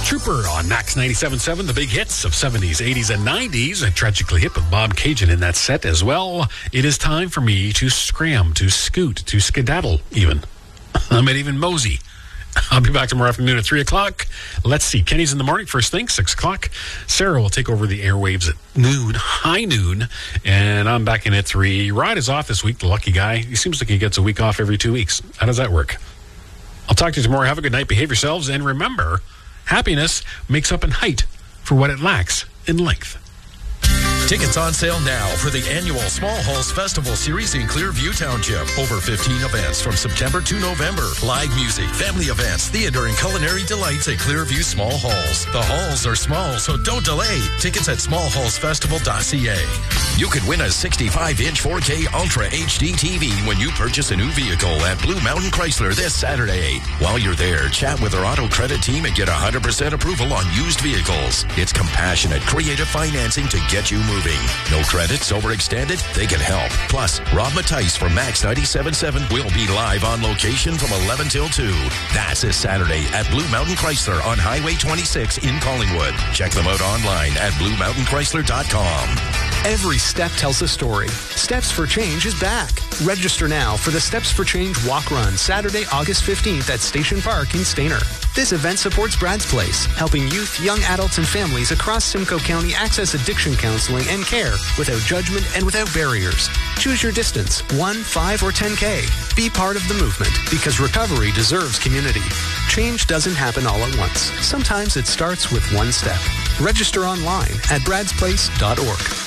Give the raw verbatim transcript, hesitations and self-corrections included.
Trooper on Max ninety-seven point seven, the big hits of seventies, eighties, and nineties. And Tragically Hip with Bob Cajun in that set as well. It is time for me to scram, to scoot, to skedaddle even. I might even mosey. I'll be back tomorrow afternoon at three o'clock. Let's see. Kenny's in the morning, first thing, six o'clock. Sarah will take over the airwaves at noon, high noon. And I'm back in at three. Rod is off this week, the lucky guy. He seems like he gets a week off every two weeks. How does that work? I'll talk to you tomorrow. Have a good night. Behave yourselves. And remember, happiness makes up in height for what it lacks in length. Tickets on sale now for the annual Small Halls Festival Series in Clearview Township. Over fifteen events from September to November. Live music, family events, theater, and culinary delights at Clearview Small Halls. The halls are small, so don't delay. Tickets at small halls festival dot c a. You could win a sixty-five inch four K Ultra H D T V when you purchase a new vehicle at Blue Mountain Chrysler this Saturday. While you're there, chat with our auto credit team and get one hundred percent approval on used vehicles. It's compassionate, creative financing to get you moving. No credits, overextended? They can help. Plus, Rob Mattice from Max ninety-seven point seven will be live on location from eleven till two. That's this Saturday at Blue Mountain Chrysler on Highway twenty-six in Collingwood. Check them out online at blue mountain chrysler dot com. Every step tells a story. Steps for Change is back. Register now for the Steps for Change Walk Run, Saturday, August fifteenth at Station Park in Stayner. This event supports Brad's Place, helping youth, young adults, and families across Simcoe County access addiction counseling and care without judgment and without barriers. Choose your distance, one, five, or ten K. Be part of the movement, because recovery deserves community. Change doesn't happen all at once. Sometimes it starts with one step. Register online at brads place dot org.